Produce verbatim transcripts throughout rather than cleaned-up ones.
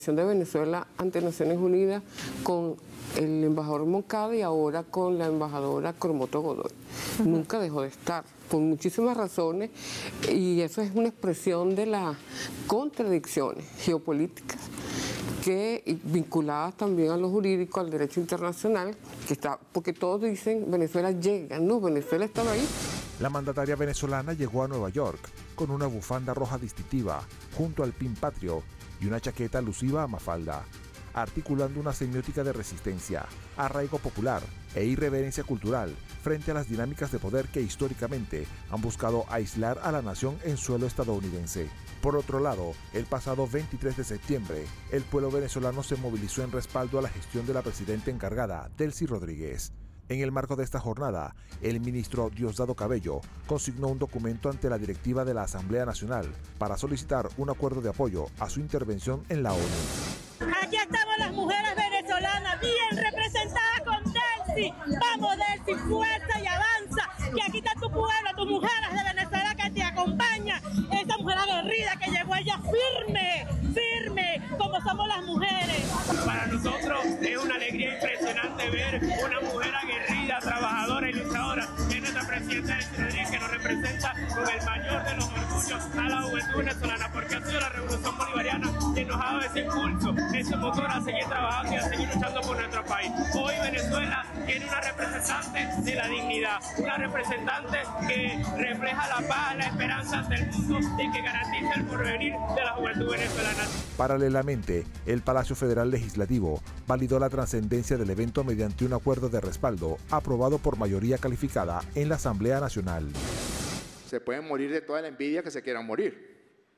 de Venezuela ante Naciones Unidas con el embajador Moncada y ahora con la embajadora Coromoto Godoy. Uh-huh. Nunca dejó de estar, por muchísimas razones, y eso es una expresión de las contradicciones geopolíticas que vinculadas también a lo jurídico, al derecho internacional, que está, porque todos dicen Venezuela llega, no, Venezuela estaba ahí. La mandataria venezolana llegó a Nueva York con una bufanda roja distintiva, junto al pin patrio y una chaqueta alusiva a Mafalda, articulando una semiótica de resistencia, arraigo popular e irreverencia cultural frente a las dinámicas de poder que históricamente han buscado aislar a la nación en suelo estadounidense. Por otro lado, el pasado veintitrés de septiembre, el pueblo venezolano se movilizó en respaldo a la gestión de la presidenta encargada, Delcy Rodríguez. En el marco de esta jornada, el ministro Diosdado Cabello consignó un documento ante la directiva de la Asamblea Nacional para solicitar un acuerdo de apoyo a su intervención en la ONU. Aquí estamos las mujeres venezolanas, bien representadas con Delcy. Vamos, Delcy, fuerza y avanza, que aquí está tu pueblo, tus mujeres de Venezuela que te acompañan. Esa mujer aguerrida que llegó ella firme, firme, como somos las mujeres. Para nosotros es una alegría impresionante ver una mujer aguerrida, trabajadora y luchadora, que es nuestra presidenta Delcy Rodríguez, que nos representa con el mayor de los orgullos a la juventud venezolana, porque ha sido la revolución bolivariana que nos ha dado ese impulso, ese motor a seguir trabajando y a seguir luchando por nuestro país. Hoy Venezuela tiene una representante de la dignidad, una representante que refleja la paz, la esperanza ante el mundo y que garantiza el porvenir de la juventud venezolana. Paralelamente, el Palacio Federal Legislativo validó la trascendencia del evento mediante un acuerdo de respaldo aprobado por mayoría calificada en la Asamblea Nacional. Se pueden morir de toda la envidia que se quieran morir,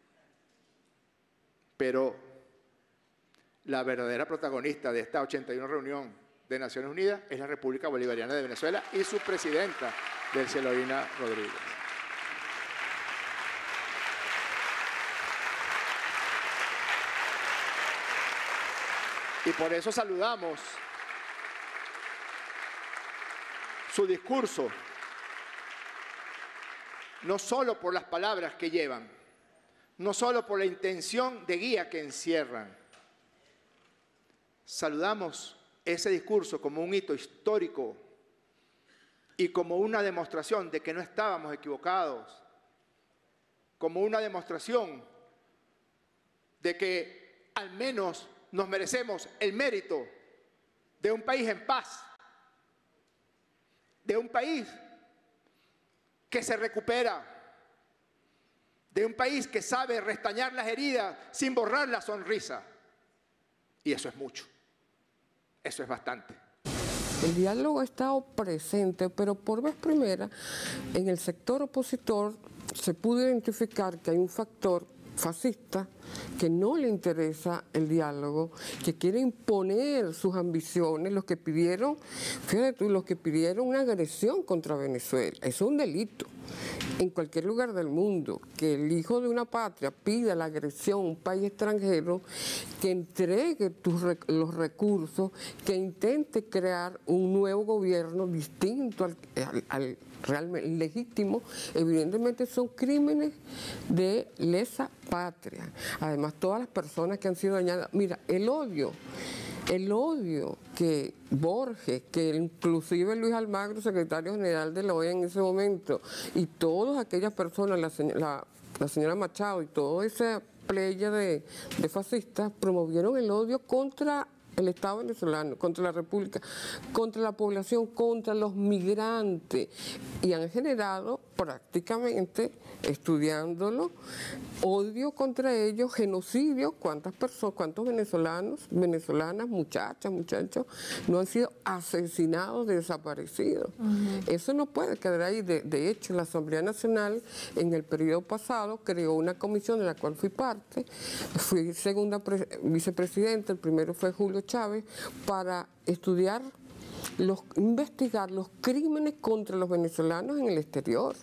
pero la verdadera protagonista de esta ochenta y una reunión de Naciones Unidas es la República Bolivariana de Venezuela y su presidenta, Delcy Rodríguez. Y por eso saludamos su discurso, no solo por las palabras que llevan, no solo por la intención de guía que encierran. Saludamos ese discurso como un hito histórico y como una demostración de que no estábamos equivocados, como una demostración de que al menos nos merecemos el mérito de un país en paz, de un país que se recupera, de un país que sabe restañar las heridas sin borrar la sonrisa. Y eso es mucho, eso es bastante. El diálogo ha estado presente, pero por vez primera en el sector opositor se pudo identificar que hay un factor fascista que no le interesa el diálogo, que quiere imponer sus ambiciones, los que pidieron, fíjate tú, los que pidieron una agresión contra Venezuela. Eso es un delito en cualquier lugar del mundo, que el hijo de una patria pida la agresión a un país extranjero, que entregue tus, los recursos, que intente crear un nuevo gobierno distinto al, al, al realmente legítimo, evidentemente son crímenes de lesa patria. Además, todas las personas que han sido dañadas, mira, el odio, el odio que Borges, que inclusive Luis Almagro, secretario general de la O E A en ese momento, y todas aquellas personas, la, la, la señora Machado y toda esa playa de, de fascistas, promovieron el odio contra el Estado venezolano, contra la República, contra la población, contra los migrantes, y han generado prácticamente, estudiándolo, odio contra ellos, genocidio. ¿Cuántas personas, cuántos venezolanos, venezolanas, muchachas, muchachos, no han sido asesinados, desaparecidos? Uh-huh. Eso no puede quedar ahí. De, de hecho, la Asamblea Nacional en el periodo pasado creó una comisión de la cual fui parte, fui segunda vicepresidenta, el primero fue Julio Chávez, para estudiar, los, investigar los crímenes contra los venezolanos en el exterior.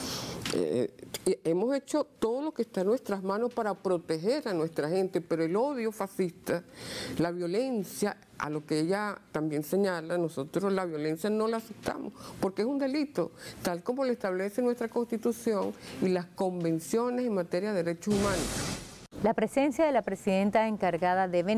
Eh, hemos hecho todo lo que está en nuestras manos para proteger a nuestra gente, pero el odio fascista, la violencia, a lo que ella también señala, nosotros la violencia no la aceptamos, porque es un delito, tal como lo establece nuestra Constitución y las convenciones en materia de derechos humanos. La presencia de la presidenta encargada de Venezuela